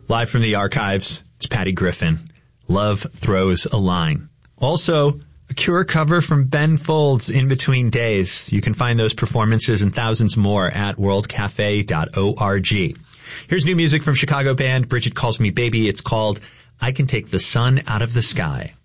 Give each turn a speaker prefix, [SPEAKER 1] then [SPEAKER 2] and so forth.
[SPEAKER 1] Live from the archives, it's Patty Griffin. Love Throws a Line. Also, a Cure cover from Ben Folds, In Between Days. You can find those performances and thousands more at worldcafe.org. Here's new music from Chicago band Bridget Calls Me Baby. It's called I Can Take the Sun Out of the Sky.